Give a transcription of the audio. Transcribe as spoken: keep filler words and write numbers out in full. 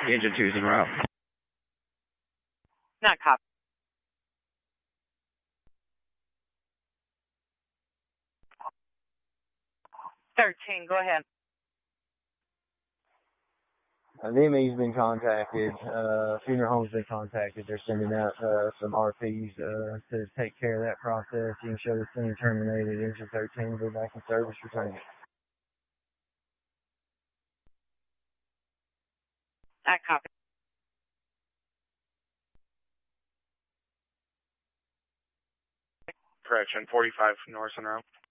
Engine two's en route. Not copy. thirteen, go ahead. Uh, the M E's been contacted. Uh, Funeral Home's been contacted. They're sending out uh, some R Ps uh, to take care of that process. You can show the scene terminated. Engine thirteen will be back in service. Return it. I copy. Correction, forty-five North en route.